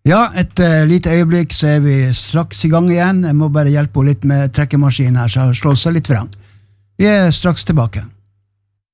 Ja, et lite øyeblikk, så vi straks I gang igjen. Jeg må bare hjelpe henne litt med trekkemaskinen her, så jeg har slått seg litt vrang. Vi straks tilbake.